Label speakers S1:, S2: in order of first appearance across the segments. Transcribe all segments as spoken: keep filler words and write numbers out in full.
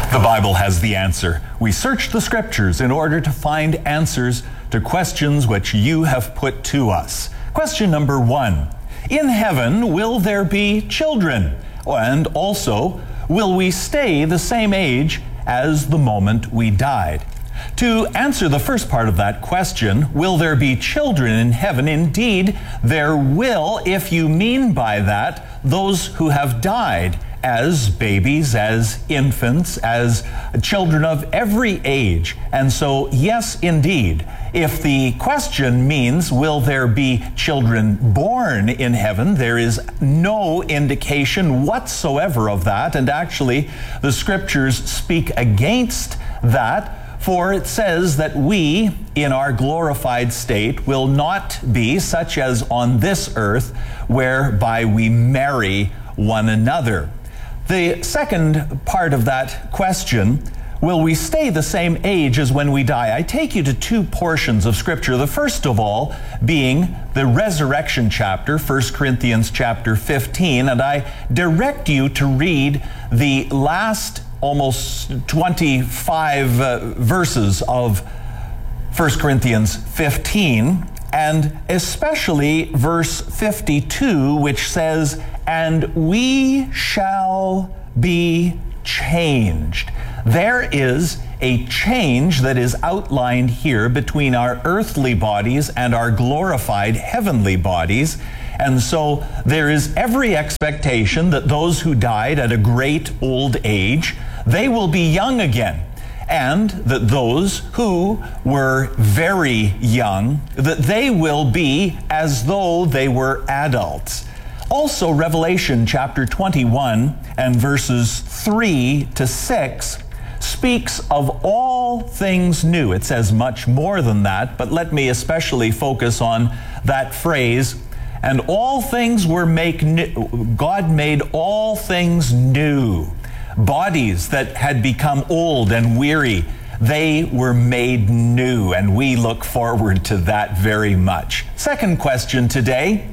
S1: The Bible has the answer. We search the scriptures in order to find answers to questions which you have put to us. Question number one. In heaven, will there be children? And also, will we stay the same age as the moment we died? To answer the first part of that question, will there be children in heaven? Indeed, there will, if you mean by that those who have died as babies, as infants, as children of every age. And so, yes, indeed, if the question means, will there be children born in heaven, there is no indication whatsoever of that. And actually, the scriptures speak against that, for it says that we, in our glorified state, will not be such as on this earth, whereby we marry one another. The second part of that question, will we stay the same age as when we die? I take you to two portions of Scripture. The first of all being the resurrection chapter, First Corinthians chapter fifteen, and I direct you to read the last almost twenty-five uh, verses of First Corinthians fifteen, and especially verse fifty-two, which says, "And we shall be changed." There is a change that is outlined here between our earthly bodies and our glorified heavenly bodies. And so there is every expectation that those who died at a great old age, they will be young again. And that those who were very young, that they will be as though they were adults. Also, Revelation chapter twenty-one and verses three to six speaks of all things new. It says much more than that, but let me especially focus on that phrase, and all things were make new. God made all things new. Bodies that had become old and weary, they were made new, and we look forward to that very much. Second question today.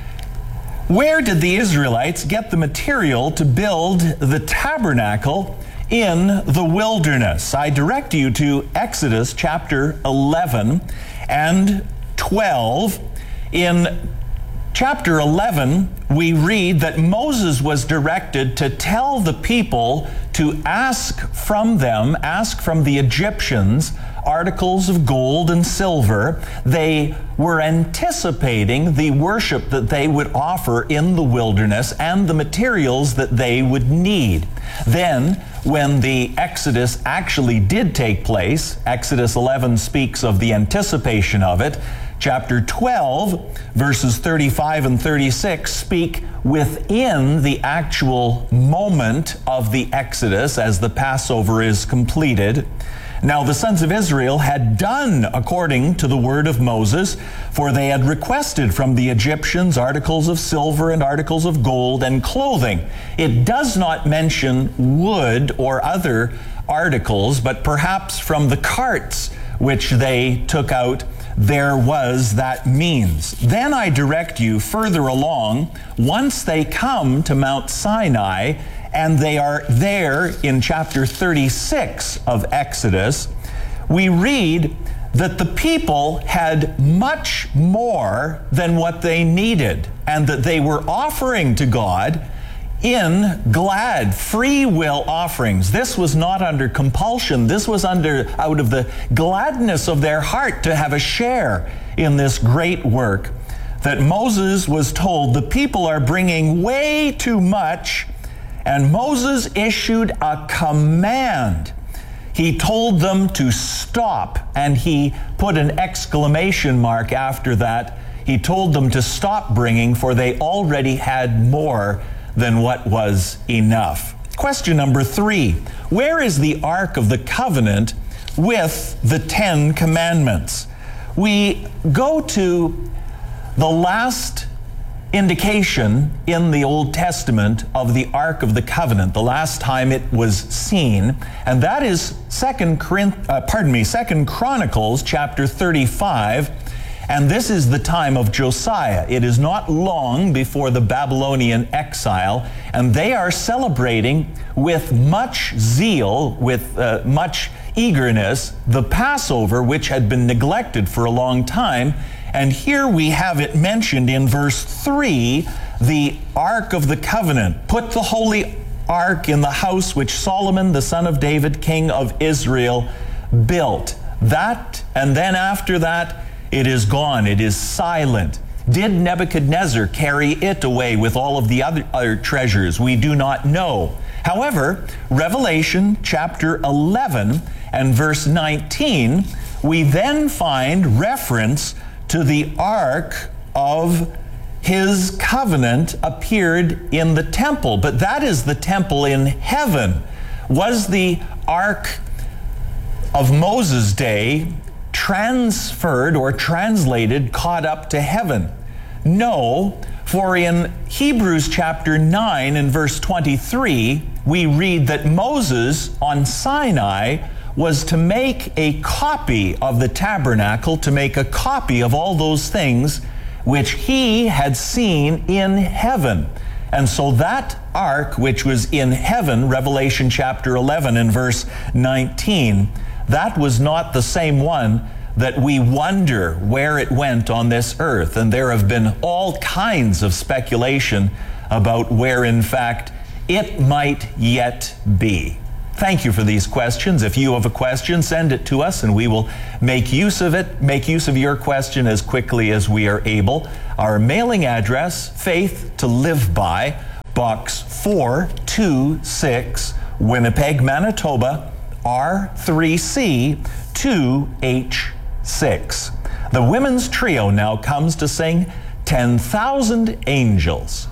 S1: Where did the Israelites get the material to build the tabernacle in the wilderness? I direct you to Exodus chapter eleven and twelve. In chapter eleven, we read that Moses was directed to tell the people to ask from them, ask from the Egyptians, articles of gold and silver. They were anticipating the worship that they would offer in the wilderness and the materials that they would need. Then, when the Exodus actually did take place, Exodus eleven speaks of the anticipation of it. Chapter twelve, verses thirty-five and thirty-six speak within the actual moment of the Exodus as the Passover is completed. Now the sons of Israel had done according to the word of Moses, for they had requested from the Egyptians articles of silver and articles of gold and clothing. It does not mention wood or other articles, but perhaps from the carts which they took out, there was that means. Then I direct you further along, once they come to Mount Sinai, and they are there in chapter thirty-six of Exodus, we read that the people had much more than what they needed, and that they were offering to God in glad, free will offerings. This was not under compulsion. This was under out of the gladness of their heart to have a share in this great work. That Moses was told, the people are bringing way too much, and Moses issued a command. He told them to stop, and he put an exclamation mark after that. He told them to stop bringing, for they already had more than what was enough. Question number three. Where is the Ark of the Covenant with the Ten Commandments? We go to the last indication in the Old Testament of the Ark of the Covenant, the last time it was seen, and that is Second Corinth, uh, pardon me, Second Chronicles chapter thirty-five And this is the time of Josiah. It is not long before the Babylonian exile, and they are celebrating with much zeal, with uh, much eagerness, the Passover, which had been neglected for a long time. And here we have it mentioned in verse three, the Ark of the Covenant. Put the holy ark in the house which Solomon, the son of David, king of Israel, built. That, and then after that, it is gone. It is silent. Did Nebuchadnezzar carry it away with all of the other, other treasures? We do not know. However, Revelation chapter eleven and verse nineteen, we then find reference to the Ark of His covenant appeared in the temple. But that is the temple in heaven. Was the Ark of Moses' day transferred or translated, caught up to heaven? No, for in Hebrews chapter nine and verse twenty-three, we read that Moses on Sinai was to make a copy of the tabernacle, to make a copy of all those things which he had seen in heaven. And so that ark which was in heaven, Revelation chapter eleven and verse nineteen, that was not the same one that we wonder where it went on this earth. And there have been all kinds of speculation about where, in fact, it might yet be. Thank you for these questions. If you have a question, send it to us and we will make use of it, make use of your question as quickly as we are able. Our mailing address, Faith to Live By, Box four two six, Winnipeg, Manitoba, R three C two H six. The women's trio now comes to sing ten thousand Angels.